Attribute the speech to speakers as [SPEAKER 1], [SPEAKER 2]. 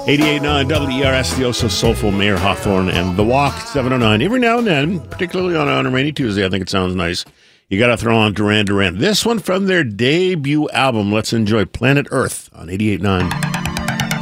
[SPEAKER 1] 88.9 WERS, the also soulful Mayor Hawthorne and The Walk, 7:09. Every now and then, particularly on a rainy Tuesday, I think it sounds nice. You got to throw on Duran Duran. This one from their debut album. Let's enjoy Planet Earth on 88.9.